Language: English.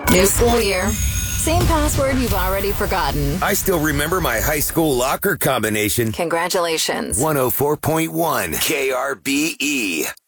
New school year. Same password you've already forgotten. I still remember my high school locker combination. Congratulations. 104.1 KRBE.